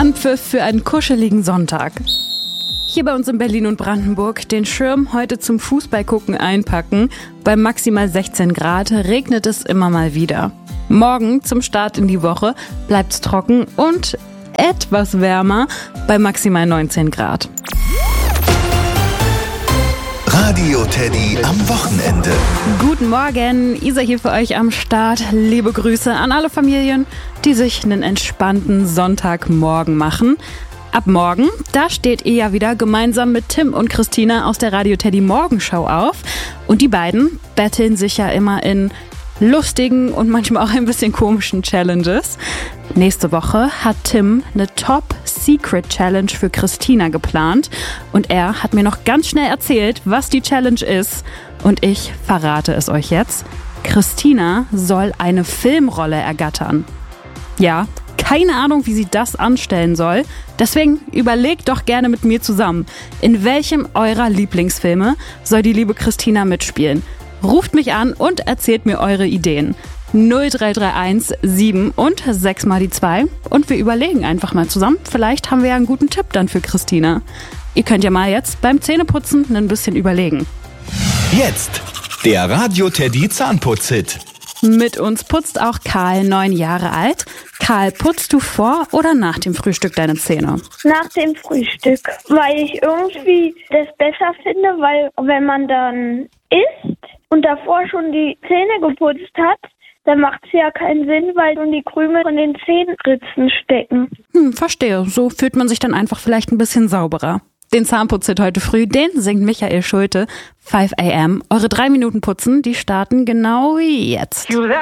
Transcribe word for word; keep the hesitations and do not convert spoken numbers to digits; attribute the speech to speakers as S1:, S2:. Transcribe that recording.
S1: Anpfiff für einen kuscheligen Sonntag. Hier bei uns in Berlin und Brandenburg den Schirm heute zum Fußballgucken einpacken. Bei maximal sechzehn Grad regnet es immer mal wieder. Morgen zum Start in die Woche bleibt's trocken und etwas wärmer bei maximal neunzehn Grad.
S2: Radio Teddy am Wochenende.
S1: Guten Morgen, Isa hier für euch am Start. Liebe Grüße an alle Familien, die sich einen entspannten Sonntagmorgen machen. Ab morgen, da steht ihr ja wieder gemeinsam mit Tim und Christina aus der Radio Teddy Morgenschau auf. Und die beiden betteln sich ja immer in lustigen und manchmal auch ein bisschen komischen Challenges. Nächste Woche hat Tim eine Top-Secret-Challenge für Christina geplant. Und er hat mir noch ganz schnell erzählt, was die Challenge ist. Und ich verrate es euch jetzt. Christina soll eine Filmrolle ergattern. Ja, keine Ahnung, wie sie das anstellen soll. Deswegen überlegt doch gerne mit mir zusammen, in welchem eurer Lieblingsfilme soll die liebe Christina mitspielen? Ruft mich an und erzählt mir eure Ideen. null drei drei eins sieben und sechs mal die zwei. Und wir überlegen einfach mal zusammen. Vielleicht haben wir ja einen guten Tipp dann für Christina. Ihr könnt ja mal jetzt beim Zähneputzen ein bisschen überlegen.
S2: Jetzt der Radio Teddy Zahnputz-Hit.
S1: Mit uns putzt auch Karl, neun Jahre alt. Karl, putzt du vor oder nach dem Frühstück deine Zähne?
S3: Nach dem Frühstück, weil ich irgendwie das besser finde, weil wenn man dann isst und davor schon die Zähne geputzt hat, dann macht es ja keinen Sinn, weil dann die Krümel in den Zähnritzen stecken.
S1: Hm, verstehe. So fühlt man sich dann einfach vielleicht ein bisschen sauberer. Den Zahnputzhit heute früh, den singt Michael Schulte. five a m. Eure drei Minuten putzen, die starten genau jetzt.